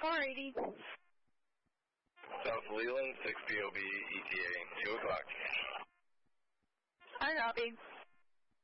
Alrighty. South Leland, 6 POB, ETA, 2 o'clock. I copy.